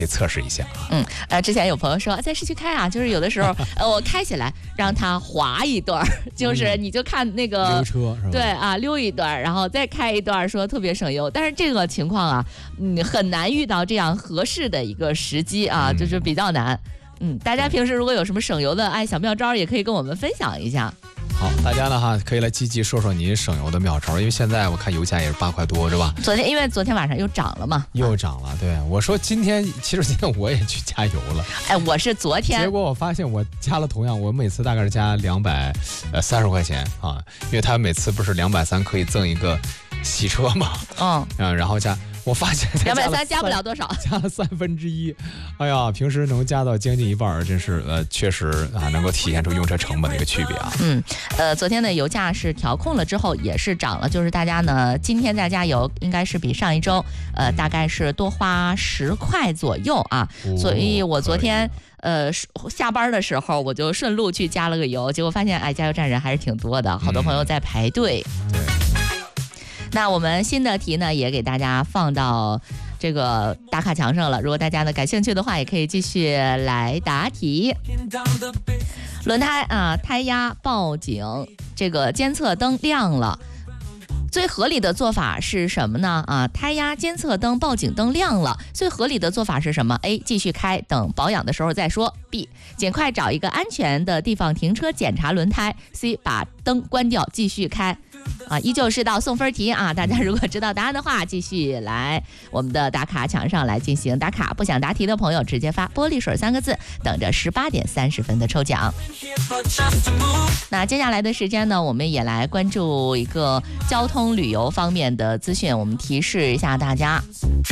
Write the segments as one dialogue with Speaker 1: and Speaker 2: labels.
Speaker 1: 以测试一下。
Speaker 2: 之前有朋友说在市区开啊，就是有的时候我开起来让它滑一段，就是你就看那个
Speaker 1: 溜车是吧？
Speaker 2: 对啊，溜一段，然后再开一段，说特别省油。但是这个情况啊，很难遇到这样合适的一个时机啊，就是比较难。大家平时如果有什么省油的小妙招，也可以跟我们分享一下。
Speaker 1: 好，大家呢可以来积极说说你省油的妙招，因为现在我看油价也是8块多，是吧？
Speaker 2: 因为昨天晚上又涨了嘛，
Speaker 1: 又涨了。对，我说其实今天我也去加油了。
Speaker 2: 我是昨天，
Speaker 1: 结果我发现我加了同样，我每次大概是加230块钱啊，因为他每次不是230可以赠一个洗车嘛，然后我发现
Speaker 2: 230加不了多少，
Speaker 1: 加了1/3。哎呀，平时能加到将近一半，真是确实能够体现出用车成本的一个区别啊。
Speaker 2: 昨天的油价是调控了之后也是涨了，就是大家呢今天在加油应该是比上一周大概是多花10块左右啊，所以我昨天下班的时候我就顺路去加了个油，结果发现加油站人还是挺多的，好多朋友在排队。
Speaker 1: 对。
Speaker 2: 那我们新的题呢也给大家放到这个打卡墙上了，如果大家呢感兴趣的话，也可以继续来答题。轮胎胎压报警，这个监测灯亮了，最合理的做法是什么呢？胎压监测灯报警灯亮了，最合理的做法是什么？ A 继续开，等保养的时候再说。 B 尽快找一个安全的地方停车检查轮胎。 C 把灯关掉继续开。依旧是道送分题啊！大家如果知道答案的话，继续来我们的打卡墙上来进行打卡。不想答题的朋友，直接发玻璃水3个字，等着18点30分的抽奖。那接下来的时间呢，我们也来关注一个交通旅游方面的资讯，我们提示一下大家。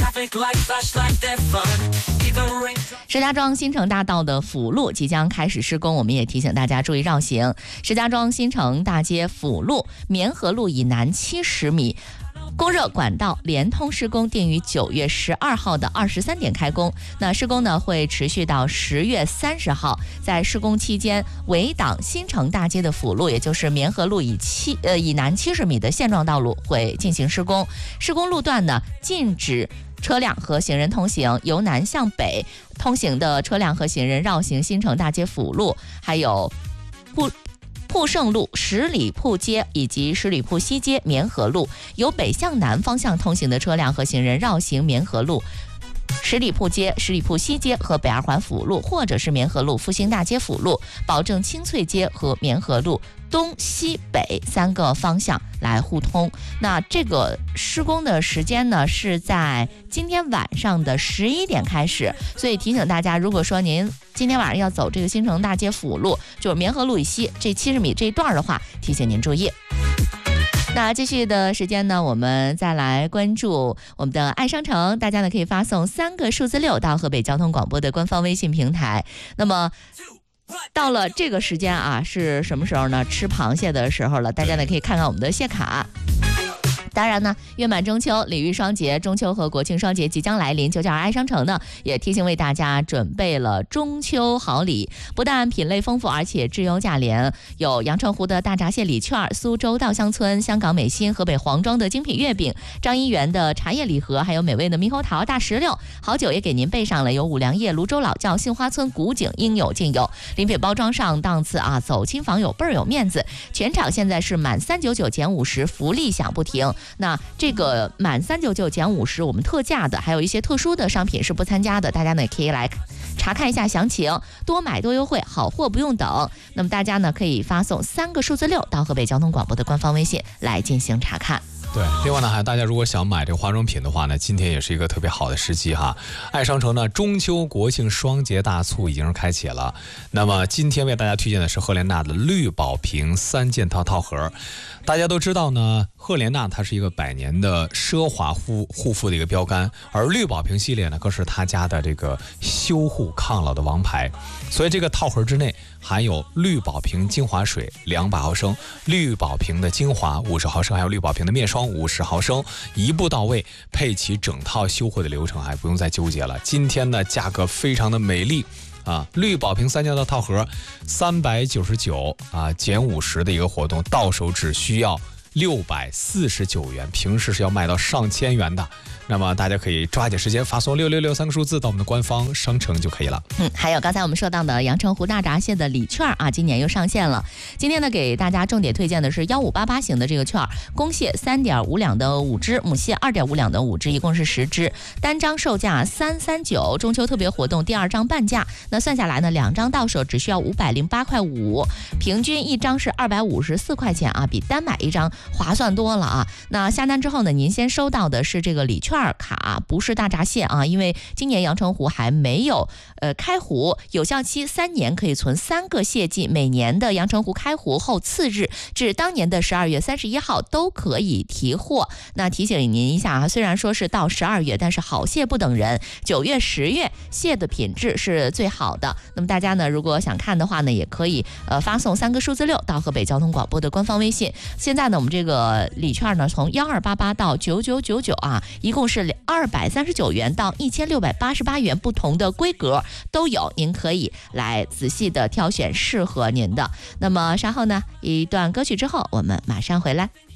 Speaker 2: 石家庄新城大道的辅路即将开始施工，我们也提醒大家注意绕行。石家庄新城大街辅路棉河路以南70米供热管道连通施工，定于9月12号的23点开工。那施工呢会持续到10月30号。在施工期间，围挡新城大街的辅路，也就是棉河路以南70米的现状道路会进行施工。施工路段呢禁止车辆和行人通行，由南向北通行的车辆和行人绕行新城大街辅路，还有铺盛路、十里铺街以及十里铺西街棉河路，由北向南方向通行的车辆和行人绕行棉河路、十里铺街、十里铺西街和北二环辅路，或者是棉河路、复兴大街辅路，保证清翠街和棉河路东西北3个方向来互通。那这个施工的时间呢是在今天晚上的11点开始，所以提醒大家，如果说您今天晚上要走这个新城大街辅路，就是棉河路以西这70米这一段的话，提醒您注意。那继续的时间呢，我们再来关注我们的爱商城，大家呢可以发送3个数字6到河北交通广播的官方微信平台。那么到了这个时间是什么时候呢？吃螃蟹的时候了，大家呢可以看看我们的蟹卡。当然呢，月满中秋、礼遇双节，中秋和国庆双节即将来临，992爱商城呢也提醒为大家准备了中秋好礼，不但品类丰富，而且质优价廉，有阳澄湖的大闸蟹礼券、苏州稻香村、香港美心、河北黄庄的精品月饼、张一元的茶叶礼盒，还有美味的猕猴桃、大石榴。好酒也给您备上了，有五粮液、泸州老窖、杏花村、古井，应有尽有。礼品包装上档次走亲访友倍儿有面子。全场现在是满399减50，福利享不停。那这个满399减50，我们特价的还有一些特殊的商品是不参加的，大家呢也可以来查看一下详情，多买多优惠，好货不用等。那么大家呢可以发送3个数字6到河北交通广播的官方微信来进行查看。
Speaker 1: 对，另外呢，还大家如果想买这个化妆品的话呢，今天也是一个特别好的时机哈。爱商城呢，中秋国庆双节大促已经是开启了。那么今天为大家推荐的是赫莲娜的绿宝瓶3件套套盒。大家都知道呢，赫莲娜它是一个100年的奢华护肤的一个标杆，而绿宝瓶系列呢，更是他家的这个修护抗老的王牌。所以这个套盒之内含有绿宝瓶精华水200毫升、绿宝瓶的精华50毫升，还有绿宝瓶的面霜50毫升，一步到位，配齐整套修护的流程，还不用再纠结了。今天的价格非常的美丽。绿宝瓶3件套套盒399减50的一个活动，到手只需要 649元，平时是要卖到上千元的。那么大家可以抓紧时间发送6663个数字到我们的官方商城就可以了。
Speaker 2: 还有刚才我们说到的阳澄湖大闸蟹的礼券啊，今年又上线了。今天呢，给大家重点推荐的是1588型的这个券，公蟹3.5两的5只，母蟹2.5两的5只，一共是10只，单张售价339，中秋特别活动第2张半价。那算下来呢，2张到手只需要508块5，平均1张是254块钱啊，比单买1张划算多了啊。那下单之后呢，您先收到的是这个礼券卡，不是大闸蟹啊，因为今年阳澄湖还没有开湖，有效期3年，可以存3个蟹季，每年的阳澄湖开湖后次日至当年的12月31号都可以提货。那提醒您一下啊，虽然说是到12月，但是好蟹不等人，9月、10月蟹的品质是最好的。那么大家呢，如果想看的话呢，也可以发送3个数字6到河北交通广播的官方微信。现在呢，我们这个礼券呢，从1288到9999啊，一共是239元到1688元，不同的规格都有，您可以来仔细的挑选适合您的。那么稍后呢，一段歌曲之后，我们马上回来。